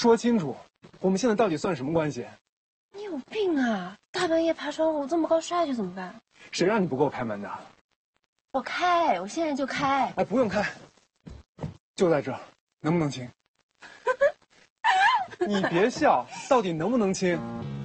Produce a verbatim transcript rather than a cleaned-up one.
说清楚，我们现在到底算什么关系？ 你有病啊！大半夜爬窗户，这么高下去怎么办？ 谁让你不给我开门的？ 我开，我现在就开。 哎，不用开，就在这儿，能不能亲？你别笑，到底能不能亲？